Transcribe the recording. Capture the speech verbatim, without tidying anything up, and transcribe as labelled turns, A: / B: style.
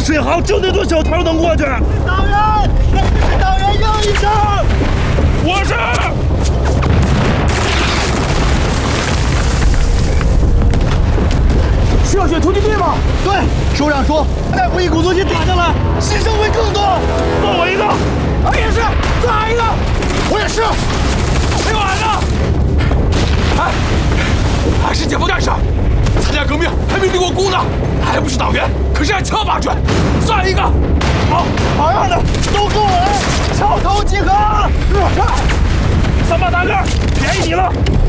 A: 水行，就那座小桥能过去。
B: 党员，谁是党员？应一声。
A: 我是。
B: 是要选突击队吗？对，首长说，再不一鼓作气打下来，牺牲会更多。
A: 送我一个。
B: 我也是，再来一个。我也是。
A: 还有俺呢。俺，俺是解放战士，参加革命还没立过功呢，还不是党员，可是俺枪法准。算一个。好，
B: 好样的，都跟我来，敲头集合。
A: 三八大个，便宜你了。